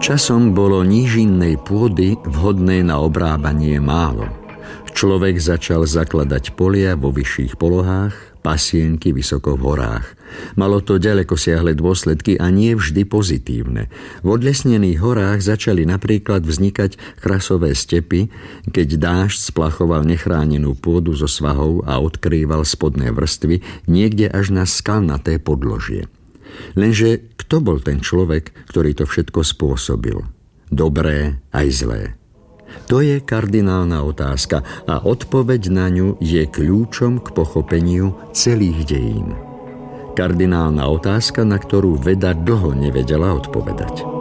Časom bolo nížinnej pôdy vhodné na obrábanie málo. Človek začal zakladať polia vo vyšších polohách, pasienky vysoko v horách. Malo to ďalekosiahle dôsledky a nie vždy pozitívne. V odlesnených horách začali napríklad vznikať chrasové stepy, keď dážď splachoval nechránenú pôdu zo svahov a odkrýval spodné vrstvy niekde až na skalnaté podložie. Lenže kto bol ten človek, ktorý to všetko spôsobil? Dobré aj zlé. To je kardinálna otázka a odpoveď na ňu je kľúčom k pochopeniu celých dejín. Kardinálna otázka, na ktorú veda dlho nevedela odpovedať.